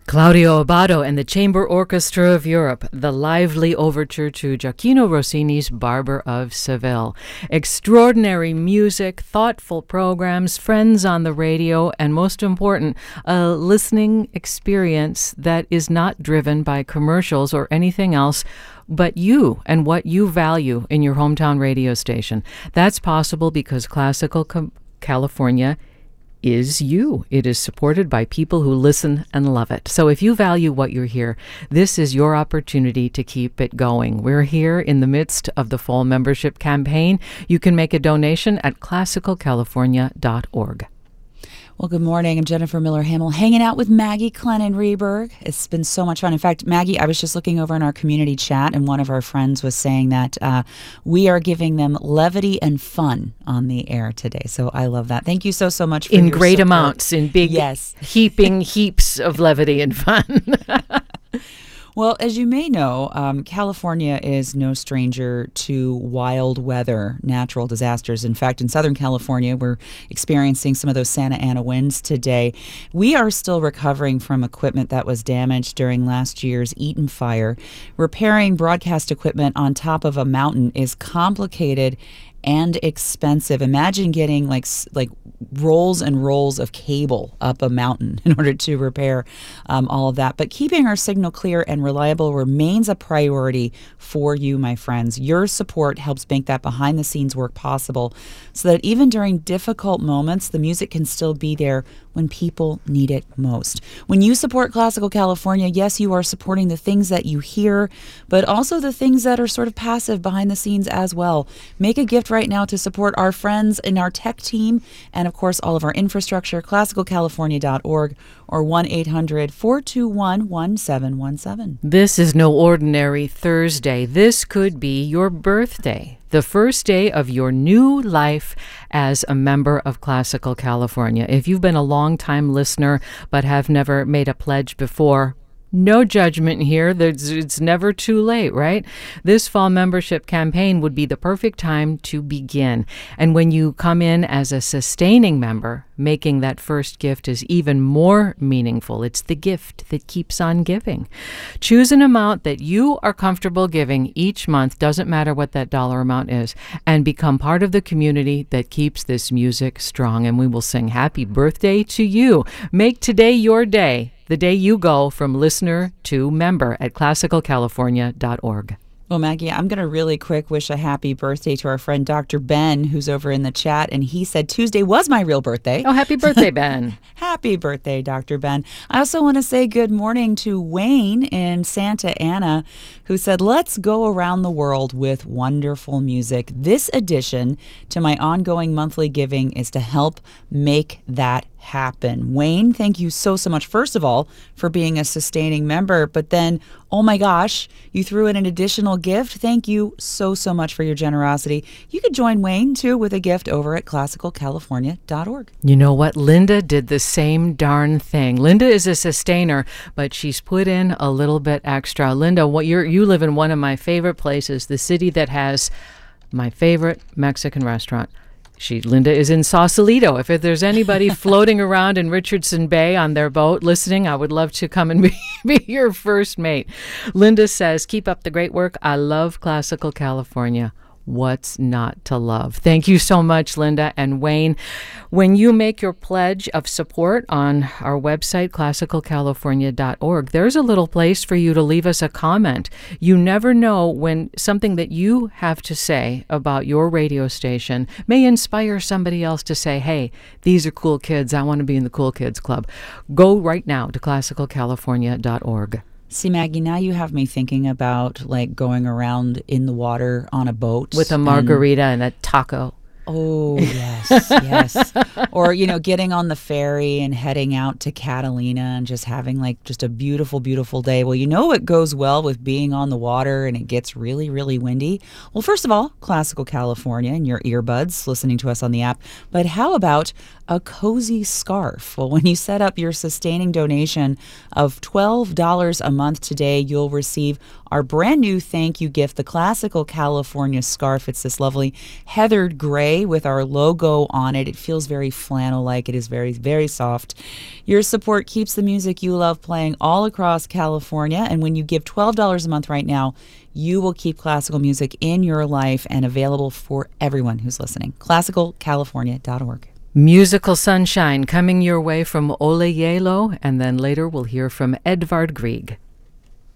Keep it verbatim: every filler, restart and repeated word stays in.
Claudio Abbado and the Chamber Orchestra of Europe, the lively overture to Gioacchino Rossini's Barber of Seville. Extraordinary music, thoughtful programs, friends on the radio, and most important, a listening experience that is not driven by commercials or anything else but you and what you value in your hometown radio station. That's possible because Classical Com- California is you. It is supported by people who listen and love it. So if you value what you hear, this is your opportunity to keep it going. We're here in the midst of the fall membership campaign. You can make a donation at classical california dot org. Well, good morning. I'm Jennifer Miller-Hamill, hanging out with Maggie Clennon-Reberg. It's been so much fun. In fact, Maggie, I was just looking over in our community chat, and one of our friends was saying that uh, we are giving them levity and fun on the air today. So I love that. Thank you so, so much for in your great support. amounts, in big, yes. heaping heaps of levity and fun. Well, as you may know, um, California is no stranger to wild weather, natural disasters. In fact, in Southern California, we're experiencing some of those Santa Ana winds today. We are still recovering from equipment that was damaged during last year's Eaton fire. Repairing broadcast equipment on top of a mountain is complicated and expensive. Imagine getting like like rolls and rolls of cable up a mountain in order to repair um, all of that. But keeping our signal clear and reliable remains a priority for you, my friends. Your support helps make that behind-the-scenes work possible so that even during difficult moments, the music can still be there when people need it most. When you support Classical California, yes, you are supporting the things that you hear, but also the things that are sort of passive behind the scenes as well. Make a gift right now to support our friends in our tech team and, of course, all of our infrastructure, classical california dot org or one eight hundred four two one one seven one seven. This is no ordinary Thursday. This could be your birthday, the first day of your new life as a member of Classical California. If you've been a long-time listener but have never made a pledge before, no judgment here. There's, it's never too late, right? This fall membership campaign would be the perfect time to begin. And when you come in as a sustaining member, making that first gift is even more meaningful. It's the gift that keeps on giving. Choose an amount that you are comfortable giving each month, doesn't matter what that dollar amount is, and become part of the community that keeps this music strong. And we will sing happy birthday to you. Make today your day, the day you go from listener to member at classical california dot org. Well, Maggie, I'm going to really quick wish a happy birthday to our friend Doctor Ben, who's over in the chat, and he said Tuesday was my real birthday. Oh, happy birthday, Ben. Happy birthday, Doctor Ben. I also want to say good morning to Wayne in Santa Ana, who said, let's go around the world with wonderful music. This addition to my ongoing monthly giving is to help make that happen. Wayne, thank you so, so much, first of all, for being a sustaining member, but then, oh my gosh, you threw in an additional gift. Thank you so, so much for your generosity. You could join Wayne, too, with a gift over at classical california dot org. You know what? Linda did the same darn thing. Linda is a sustainer, but she's put in a little bit extra. Linda, what you're, you live in one of my favorite places, the city that has my favorite Mexican restaurant. She, Linda is in Sausalito. If there's anybody floating around in Richardson Bay on their boat listening, I would love to come and be, be your first mate. Linda says, keep up the great work. I love Classical California. What's not to love? Thank you so much, Linda and Wayne. When you make your pledge of support on our website, classical california dot org, there's a little place for you to leave us a comment. You never know when something that you have to say about your radio station may inspire somebody else to say, hey, these are cool kids. I want to be in the cool kids club. Go right now to classical california dot org. See, Maggie, now you have me thinking about like going around in the water on a boat. With a margarita and, and a taco. Oh, yes, yes. Or, you know, getting on the ferry and heading out to Catalina and just having like just a beautiful, beautiful day. Well, you know what goes well with being on the water and it gets really, really windy? Well, first of all, Classical California and your earbuds listening to us on the app. But how about a cozy scarf? Well, when you set up your sustaining donation of twelve dollars a month today, you'll receive our brand new thank you gift, the Classical California scarf. It's this lovely heathered gray with our logo on it. It feels very flannel-like. It is very, very soft. Your support keeps the music you love playing all across California, and when you give twelve dollars a month right now, you will keep classical music in your life and available for everyone who's listening. classical california dot org. Musical Sunshine coming your way from Ole Yelo, and then later we'll hear from Edvard Grieg.